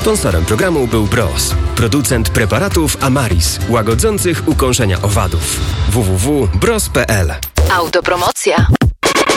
Sponsorem programu był Bros, producent preparatów Amaris, łagodzących ukąszenia owadów. www.bros.pl. Autopromocja.